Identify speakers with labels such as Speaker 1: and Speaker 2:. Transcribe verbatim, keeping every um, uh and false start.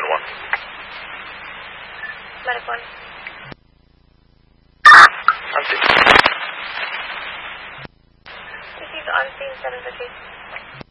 Speaker 1: Med one.
Speaker 2: Medic one.
Speaker 1: On scene.
Speaker 2: Received on scene seven fifty.